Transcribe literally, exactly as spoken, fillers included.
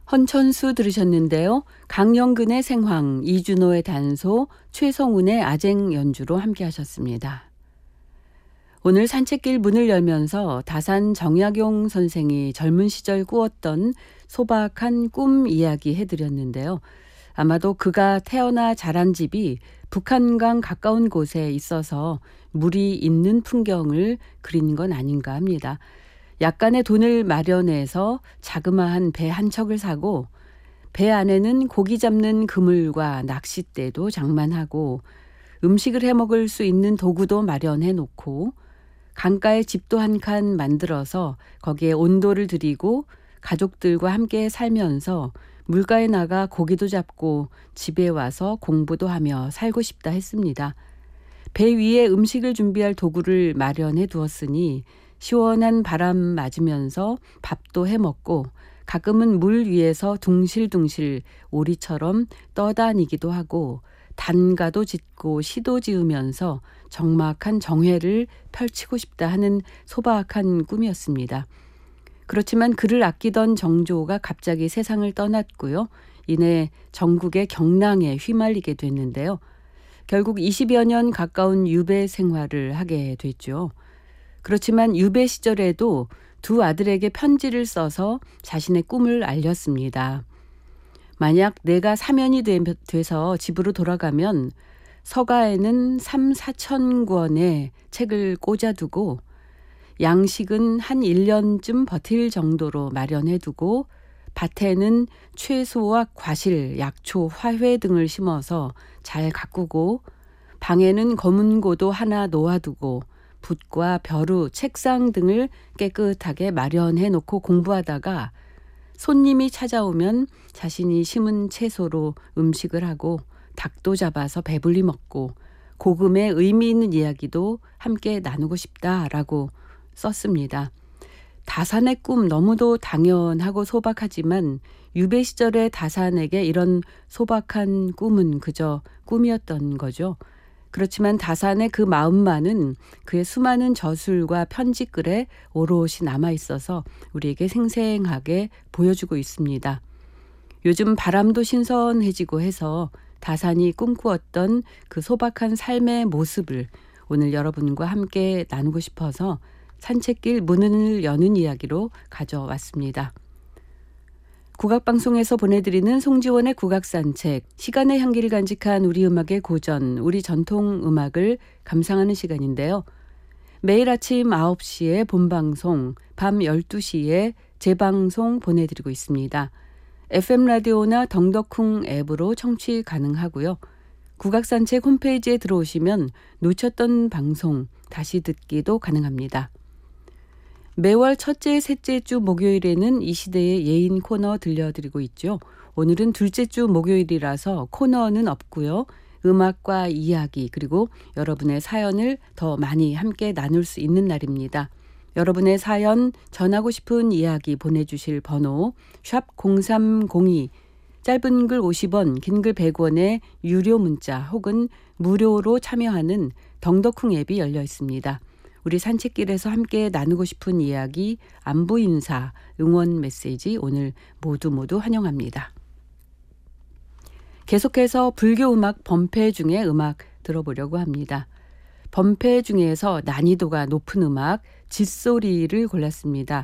헌천수 들으셨는데요. 강영근의 생황, 이준호의 단소, 최성훈의 아쟁 연주로 함께 하셨습니다. 오늘 산책길 문을 열면서 다산 정약용 선생이 젊은 시절 꾸었던 소박한 꿈 이야기 해드렸는데요. 아마도 그가 태어나 자란 집이 북한강 가까운 곳에 있어서 물이 있는 풍경을 그린 건 아닌가 합니다. 약간의 돈을 마련해서 자그마한 배 한 척을 사고 배 안에는 고기 잡는 그물과 낚싯대도 장만하고 음식을 해먹을 수 있는 도구도 마련해 놓고 강가에 집도 한 칸 만들어서 거기에 온돌을 들이고 가족들과 함께 살면서 물가에 나가 고기도 잡고 집에 와서 공부도 하며 살고 싶다 했습니다. 배 위에 음식을 준비할 도구를 마련해 두었으니 시원한 바람 맞으면서 밥도 해먹고 가끔은 물 위에서 둥실둥실 오리처럼 떠다니기도 하고 단가도 짓고 시도 지으면서 적막한 정회를 펼치고 싶다 하는 소박한 꿈이었습니다. 그렇지만 그를 아끼던 정조가 갑자기 세상을 떠났고요. 이내 전국의 경랑에 휘말리게 됐는데요. 결국 이십여 년 가까운 유배 생활을 하게 됐죠. 그렇지만 유배 시절에도 두 아들에게 편지를 써서 자신의 꿈을 알렸습니다. 만약 내가 사면이 되, 돼서 집으로 돌아가면 서가에는 삼, 사천 권의 책을 꽂아두고 양식은 한 일 년쯤 버틸 정도로 마련해두고 밭에는 채소와 과실, 약초, 화훼 등을 심어서 잘 가꾸고 방에는 검은고도 하나 놓아두고 붓과 벼루, 책상 등을 깨끗하게 마련해 놓고 공부하다가 손님이 찾아오면 자신이 심은 채소로 음식을 하고 닭도 잡아서 배불리 먹고 고금의 의미 있는 이야기도 함께 나누고 싶다라고 썼습니다. 다산의 꿈 너무도 당연하고 소박하지만 유배 시절의 다산에게 이런 소박한 꿈은 그저 꿈이었던 거죠. 그렇지만 다산의 그 마음만은 그의 수많은 저술과 편지글에 오롯이 남아있어서 우리에게 생생하게 보여주고 있습니다. 요즘 바람도 신선해지고 해서 다산이 꿈꾸었던 그 소박한 삶의 모습을 오늘 여러분과 함께 나누고 싶어서 산책길 문을 여는 이야기로 가져왔습니다. 국악방송에서 보내드리는 송지원의 국악산책, 시간의 향기를 간직한 우리 음악의 고전, 우리 전통 음악을 감상하는 시간인데요. 매일 아침 아홉 시에 본방송, 밤 열두 시에 재방송 보내드리고 있습니다. 에프엠 라디오나 덩덕쿵 앱으로 청취 가능하고요. 국악산책 홈페이지에 들어오시면 놓쳤던 방송 다시 듣기도 가능합니다. 매월 첫째, 셋째 주 목요일에는 이 시대의 예인 코너 들려드리고 있죠. 오늘은 둘째 주 목요일이라서 코너는 없고요. 음악과 이야기 그리고 여러분의 사연을 더 많이 함께 나눌 수 있는 날입니다. 여러분의 사연, 전하고 싶은 이야기 보내주실 번호 샵 공삼공이, 짧은 글 오십 원, 긴 글 백 원의 유료 문자 혹은 무료로 참여하는 덩덕쿵 앱이 열려 있습니다. 우리 산책길에서 함께 나누고 싶은 이야기, 안부 인사, 응원 메시지 오늘 모두 모두 환영합니다. 계속해서 불교 음악 범패 중에 음악 들어보려고 합니다. 범패 중에서 난이도가 높은 음악, 짖소리를 골랐습니다.